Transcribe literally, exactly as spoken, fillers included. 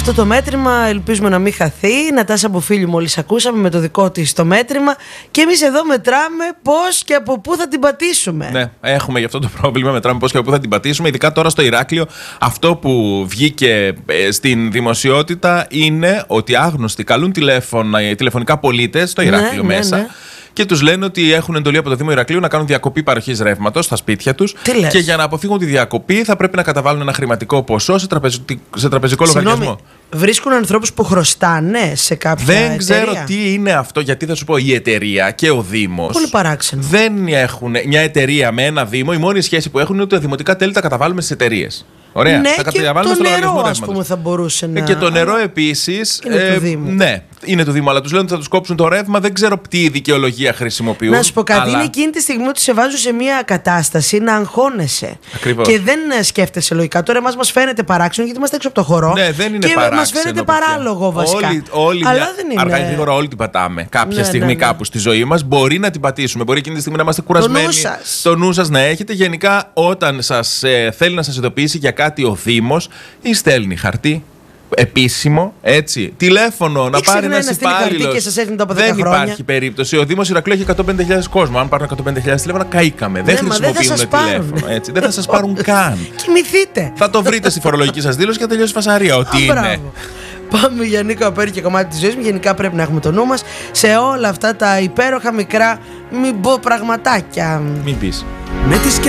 Αυτό το μέτρημα ελπίζουμε να μην χαθεί. Η Νατάσα Μποφίλιου μόλις ακούσαμε με το δικό της το μέτρημα. Και εμείς εδώ μετράμε πώς και από πού θα την πατήσουμε. Ναι, έχουμε γι' αυτό το πρόβλημα. Μετράμε πώς και από πού θα την πατήσουμε. Ειδικά τώρα στο Ηράκλειο, αυτό που βγήκε στην δημοσιότητα είναι ότι άγνωστοι καλούν τηλέφωνα, τηλεφωνικά πολίτες στο Ηράκλειο ναι, μέσα. Ναι, ναι. Και τους λένε ότι έχουν εντολή από το Δήμο Ηρακλείου να κάνουν διακοπή παροχής ρεύματος στα σπίτια τους. Και για να αποφύγουν τη διακοπή θα πρέπει να καταβάλουν ένα χρηματικό ποσό σε, τραπεζι... σε τραπεζικό Συγγνώμη, λογαριασμό. Βρίσκουν ανθρώπους που χρωστάνε σε κάποια Δεν εταιρεία. ξέρω τι είναι αυτό, γιατί θα σου πω, η εταιρεία και ο Δήμος. Πολύ παράξενο. Δεν έχουν μια εταιρεία με ένα Δήμο. Η μόνη σχέση που έχουν είναι ότι τα δημοτικά τέλη τα καταβάλουμε στις εταιρείες. Ωραία. Ναι, θα και το νερό, ας πούμε, θα μπορούσε να. Και το νερό επίσης. Είναι ε, του Δήμου. Ναι, είναι του Δήμου, αλλά τους λένε ότι θα τους κόψουν το ρεύμα. Δεν ξέρω τι δικαιολογία χρησιμοποιούν. Να σου πω κάτι, αλλά... είναι εκείνη τη στιγμή ότι σε βάζουν σε μια κατάσταση να αγχώνεσαι. Ακριβώς. Και δεν σκέφτεσαι λογικά. Τώρα εμάς μας φαίνεται παράξενο γιατί είμαστε έξω από το χώρο. Ναι, δεν είναι και παράξενο. Και μας φαίνεται παράλογο βασικά. Όλοι, όλοι αλλά μια... δεν είναι. Αργά ή γρήγορα όλοι την πατάμε. Κάποια ναι, στιγμή ναι, ναι. κάπου στη ζωή μας μπορεί να την πατήσουμε. Μπορεί εκείνη τη στιγμή να είμαστε κουρασμένοι. Το νου σας. Το νου σας να έχετε. Γενικά, όταν σας ε, θέλει να σας ειδοποιήσει για κάτι ο Δήμος, ή στέλνει χαρτί επίσημο, έτσι, τηλέφωνο, να πάρει ένας υπάλληλος. Δεν υπάρχει περίπτωση. Ο Δήμος Ηρακλείου έχει εκατόν πενήντα χιλιάδες κόσμο. Αν πάρουν εκατόν πενήντα χιλιάδες τηλέφωνα, καήκαμε. Δεν χρησιμοποιούν τηλέφωνο. Έτσι. Δεν θα σας πάρουν καν. Κοιμηθείτε. Θα το βρείτε στη φορολογική σας δήλωση και θα τελειώσει φασαρία. Ότι είναι. Πάμε για Νίκο Απέρη και κομμάτι της ζωής μου. Γενικά πρέπει να έχουμε το νου μας σε όλα αυτά τα υπέροχα μικρά, μην πω, πραγματάκια. Μην πεις. Με τις